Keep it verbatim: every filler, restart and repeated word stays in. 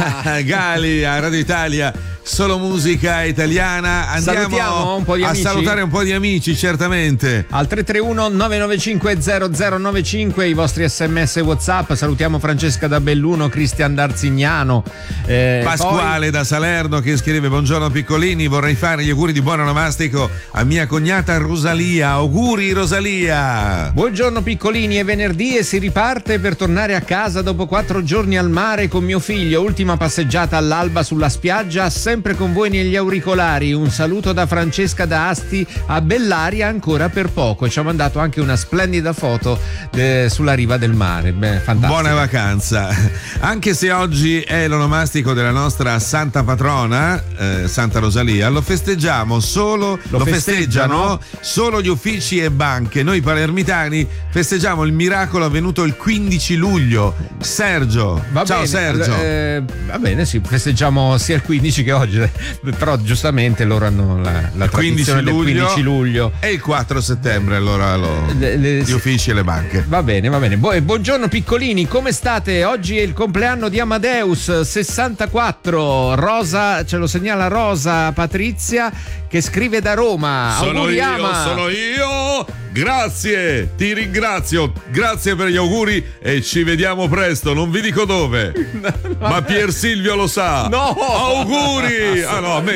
Gali a Radio Italia, solo musica italiana. Andiamo Salutiamo un po' di a amici. salutare un po' di amici, certamente. Al tre tre uno nove nove cinque zero zero nove cinque i vostri sms WhatsApp. Salutiamo Francesca da Belluno, Cristian D'Arzignano, eh, Pasquale poi... da Salerno che scrive: buongiorno piccolini, vorrei fare gli auguri di buon onomastico a mia cognata Rosalia. Auguri Rosalia. Buongiorno piccolini, è venerdì e si riparte per tornare a casa dopo quattro giorni al mare con mio figlio. Ultima passeggiata all'alba sulla spiaggia, sempre con voi negli auricolari. Un saluto da Francesca da Asti a Bellaria, ancora per poco. Ci ha mandato anche una splendida foto eh, sulla riva del mare. Beh, fantastico. Buona vacanza. Anche se oggi è l'onomastico della nostra santa patrona, eh, Santa Rosalia, lo festeggiamo solo, lo, lo festeggiano? festeggiano solo gli uffici e banche. Noi palermitani festeggiamo il miracolo avvenuto il quindici luglio. Sergio, va ciao bene, Sergio. Eh, va bene, sì, festeggiamo sia il quindici che oggi, però giustamente loro hanno la, la tradizione del quindici luglio e il quattro settembre, allora lo, le, le, gli uffici e le banche. Va bene, va bene. Bu- buongiorno piccolini, come state? Oggi è il compleanno di Amadeus, sessantaquattro. Rosa, ce lo segnala Rosa Patrizia che scrive da Roma. Sono auguri, io, Ama. sono io. Grazie, ti ringrazio. Grazie per gli auguri e ci vediamo presto. Non vi dico dove, ma Pier Silvio lo sa. No! Auguri. Ah no, a me